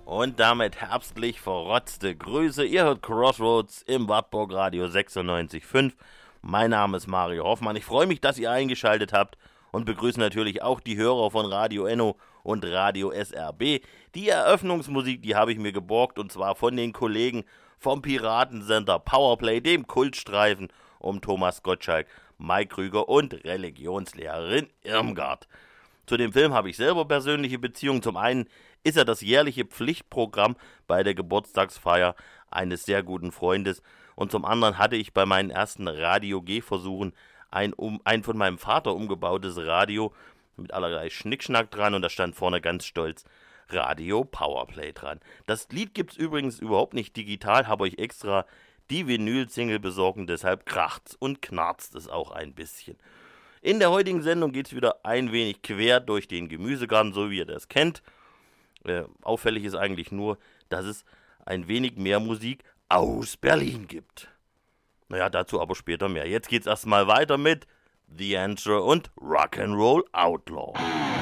Und damit herbstlich verrotzte Grüße. Ihr hört Crossroads im Wartburg Radio 96.5. Mein Name ist Mario Hoffmann. Ich freue mich, dass ihr eingeschaltet habt und begrüße natürlich auch die Hörer von Radio Enno und Radio SRB. Die Eröffnungsmusik, die habe ich mir geborgt, und zwar von den Kollegen vom Piratensender Powerplay, dem Kultstreifen um Thomas Gottschalk, Mike Krüger und Religionslehrerin Irmgard. Zu dem Film habe ich selber persönliche Beziehungen. Zum einen ist er das jährliche Pflichtprogramm bei der Geburtstagsfeier eines sehr guten Freundes, und zum anderen hatte ich bei meinen ersten Radio-G-Versuchen ein von meinem Vater umgebautes Radio mit allerlei Schnickschnack dran, und da stand vorne ganz stolz Radio Powerplay dran. Das Lied gibt's übrigens überhaupt nicht digital, habe ich extra die Vinyl-Single besorgt, deshalb kracht's und knarzt es auch ein bisschen. In der heutigen Sendung geht's wieder ein wenig quer durch den Gemüsegarten, so wie ihr das kennt. Auffällig ist eigentlich nur, dass es ein wenig mehr Musik aus Berlin gibt. Naja, dazu aber später mehr. Jetzt geht's erstmal weiter mit The Answer und Rock'n'Roll Outlaw.